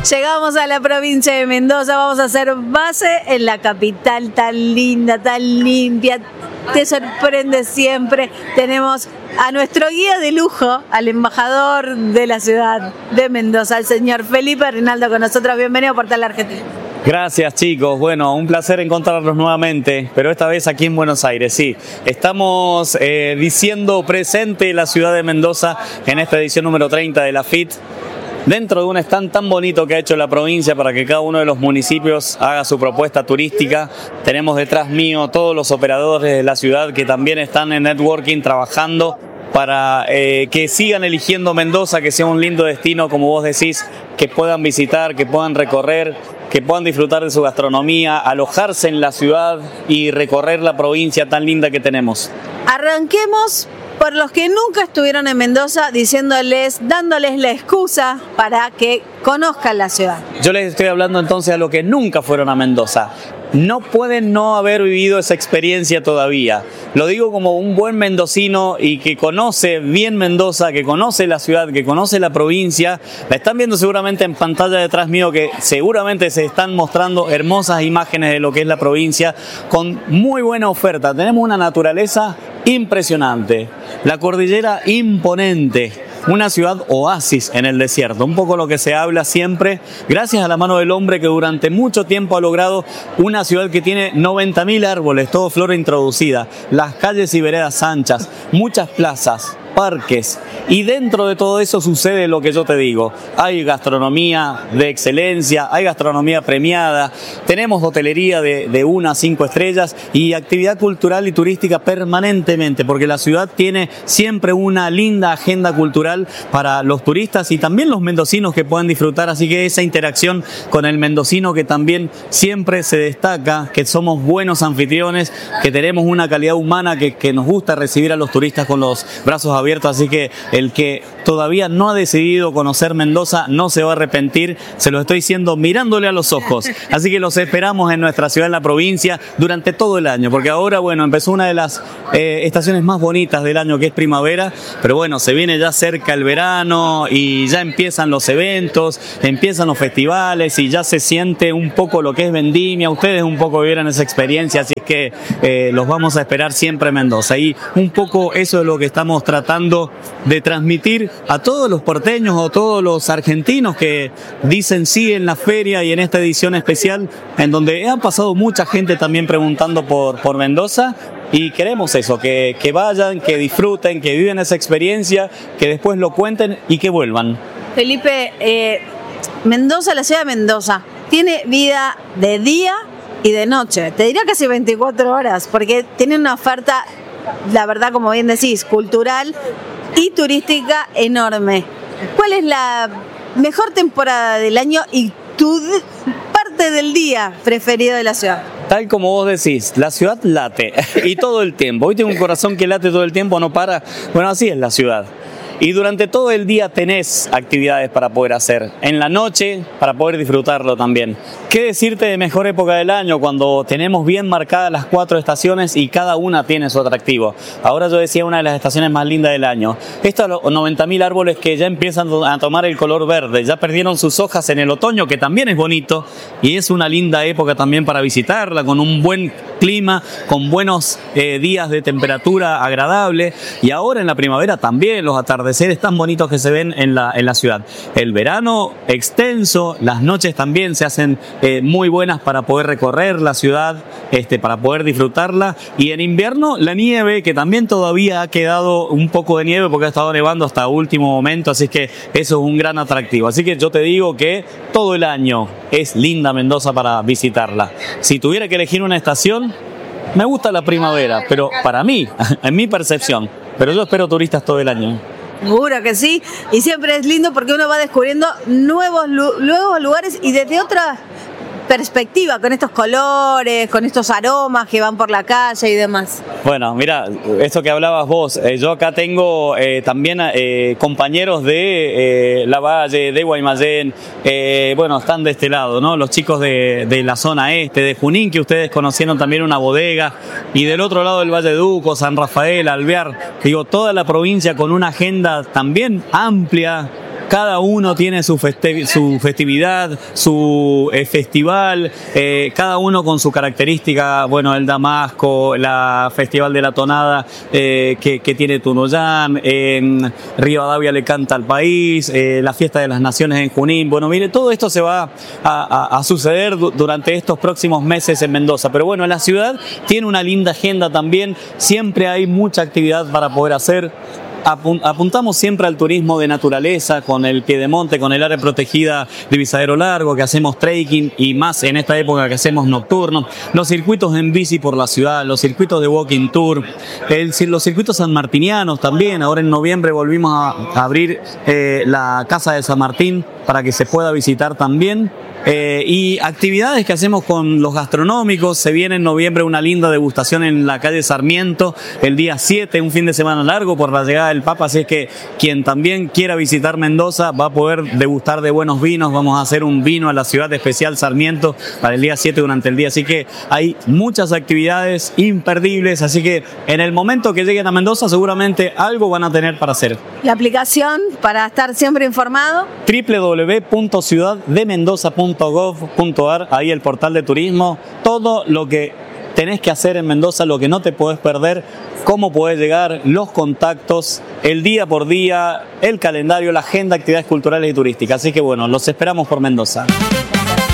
Llegamos a la provincia de Mendoza, vamos a hacer base en la capital tan linda, tan limpia, te sorprende siempre. Tenemos a nuestro guía de lujo, al embajador de la ciudad de Mendoza, el señor Felipe Rinaldo con nosotros. Bienvenido a Portal Argentina. Gracias, chicos. Bueno, un placer encontrarlos nuevamente, pero esta vez aquí en Buenos Aires, sí. Estamos diciendo presente la ciudad de Mendoza en esta edición número 30 de la FIT, dentro de un stand tan bonito que ha hecho la provincia para que cada uno de los municipios haga su propuesta turística. Tenemos detrás mío todos los operadores de la ciudad que también están en networking trabajando para que sigan eligiendo Mendoza, que sea un lindo destino, como vos decís, que puedan visitar, que puedan recorrer, que puedan disfrutar de su gastronomía, alojarse en la ciudad y recorrer la provincia tan linda que tenemos. Arranquemos por los que nunca estuvieron en Mendoza, dándoles la excusa para que conozcan la ciudad. Yo les estoy hablando entonces a los que nunca fueron a Mendoza. No pueden no haber vivido esa experiencia todavía. Lo digo como un buen mendocino y que conoce bien Mendoza, que conoce la ciudad, que conoce la provincia. La están viendo seguramente en pantalla detrás mío, que seguramente se están mostrando hermosas imágenes de lo que es la provincia con muy buena oferta. Tenemos una naturaleza impresionante, la cordillera imponente, una ciudad oasis en el desierto, un poco lo que se habla siempre, gracias a la mano del hombre que durante mucho tiempo ha logrado una ciudad que tiene 90.000 árboles, todo flora introducida, las calles y veredas anchas, muchas plazas, parques, y dentro de todo eso sucede lo que yo te digo. Hay gastronomía de excelencia, hay gastronomía premiada, tenemos hotelería de 1 a 5 estrellas y actividad cultural y turística permanentemente, porque la ciudad tiene siempre una linda agenda cultural para los turistas y también los mendocinos que puedan disfrutar, así que esa interacción con el mendocino que también siempre se destaca, que somos buenos anfitriones, que tenemos una calidad humana que nos gusta recibir a los turistas con los brazos abiertos, así que el que todavía no ha decidido conocer Mendoza no se va a arrepentir, se lo estoy diciendo mirándole a los ojos, así que los esperamos en nuestra ciudad, en la provincia, durante todo el año, porque ahora, bueno, empezó una de las estaciones más bonitas del año, que es primavera, pero bueno, se viene ya cerca el verano y ya empiezan los eventos, empiezan los festivales y ya se siente un poco lo que es vendimia, ustedes un poco vieron esa experiencia, así es que los vamos a esperar siempre en Mendoza, y un poco eso es lo que estamos tratando de transmitir a todos los porteños o todos los argentinos que dicen sí en la feria y en esta edición especial, en donde han pasado mucha gente también preguntando por Mendoza, y queremos eso, que vayan, que disfruten, que viven esa experiencia, que después lo cuenten y que vuelvan. Felipe, Mendoza, la ciudad de Mendoza, tiene vida de día y de noche, te diría casi 24 horas, porque tiene una oferta, la verdad, como bien decís, cultural y turística enorme. ¿Cuál es la mejor temporada del año y tu parte del día preferida de la ciudad? Tal como vos decís, la ciudad late y todo el tiempo. Hoy tengo un corazón que late todo el tiempo, no para. Bueno, así es la ciudad. Y durante todo el día tenés actividades para poder hacer. En la noche, para poder disfrutarlo también. ¿Qué decirte de mejor época del año? Cuando tenemos bien marcadas las 4 estaciones y cada una tiene su atractivo. Ahora yo decía una de las estaciones más lindas del año. Estos 90.000 árboles que ya empiezan a tomar el color verde. Ya perdieron sus hojas en el otoño, que también es bonito. Y es una linda época también para visitarla, con un buen clima, con buenos días de temperatura agradable. Y ahora en la primavera también los atardeceres tan bonitos que se ven en la ciudad. El verano extenso, las noches también se hacen muy buenas para poder recorrer la ciudad, para poder disfrutarla. Y en invierno la nieve, que también todavía ha quedado un poco de nieve porque ha estado nevando hasta último momento, así que eso es un gran atractivo. Así que yo te digo que todo el año es linda Mendoza para visitarla. Si tuviera que elegir una estación, me gusta la primavera, pero para mí, en mi percepción, pero yo espero turistas todo el año. Seguro que sí, y siempre es lindo porque uno va descubriendo nuevos lugares y desde otra perspectiva, con estos colores, con estos aromas que van por la calle y demás. Bueno, mira, esto que hablabas vos, yo acá tengo también compañeros de Lavalle, de Guaymallén, bueno, están de este lado, ¿no? Los chicos de la zona este, de Junín, que ustedes conocieron también una bodega, y del otro lado del Valle Duco, San Rafael, Alvear, digo, toda la provincia con una agenda también amplia, cada uno tiene su festividad, su festival, cada uno con su característica. Bueno, el Damasco, la Festival de la Tonada que tiene Tunuyán, en Rivadavia le canta al país, la Fiesta de las Naciones en Junín. Bueno, mire, todo esto se va a suceder durante estos próximos meses en Mendoza. Pero bueno, la ciudad tiene una linda agenda también, siempre hay mucha actividad para poder hacer. Apuntamos siempre al turismo de naturaleza, con el Piedemonte, con el área protegida de Visadero Largo, que hacemos trekking y más en esta época que hacemos nocturnos, los circuitos en bici por la ciudad, los circuitos de walking tour, los circuitos sanmartinianos también. Ahora en noviembre volvimos a abrir la Casa de San Martín para que se pueda visitar también. Y actividades que hacemos con los gastronómicos. Se viene en noviembre una linda degustación en la calle Sarmiento el día 7, un fin de semana largo por la llegada del Papa, así es que quien también quiera visitar Mendoza va a poder degustar de buenos vinos. Vamos a hacer un vino a la ciudad especial Sarmiento para el día 7 durante el día, así que hay muchas actividades imperdibles, así que en el momento que lleguen a Mendoza seguramente algo van a tener para hacer. La aplicación para estar siempre informado: www.ciudaddemendoza.gov.ar, ahí el portal de turismo, todo lo que tenés que hacer en Mendoza, lo que no te podés perder, cómo podés llegar, los contactos, el día por día, el calendario, la agenda de actividades culturales y turísticas. Así que bueno, los esperamos por Mendoza.